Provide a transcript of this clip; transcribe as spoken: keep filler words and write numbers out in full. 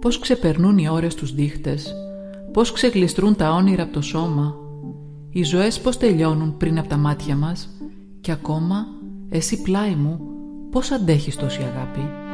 πώς ξεπερνούν οι ώρες τους δείχτες, πώς ξεγλιστρούν τα όνειρα από το σώμα, οι ζωές πώς τελειώνουν πριν από τα μάτια μας, και ακόμα εσύ πλάι μου πώς αντέχεις τόση αγάπη.